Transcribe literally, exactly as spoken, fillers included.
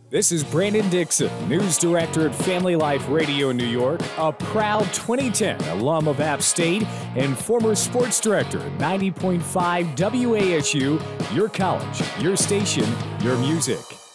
This is Brandon Dixon, News Director at Family Life Radio in New York, a proud twenty ten alum of App State, and former sports director at ninety point five W A S U, your college, your station, your music.